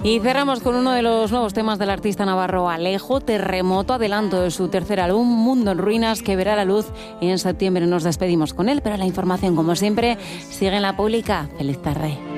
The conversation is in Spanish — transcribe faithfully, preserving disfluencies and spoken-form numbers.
Y cerramos con uno de los nuevos temas del artista navarro Alejo, Terremoto, adelanto de su tercer álbum, Mundo en Ruinas, que verá la luz y en septiembre nos despedimos con él, pero la información, como siempre, sigue en La Pública. Feliz tarde.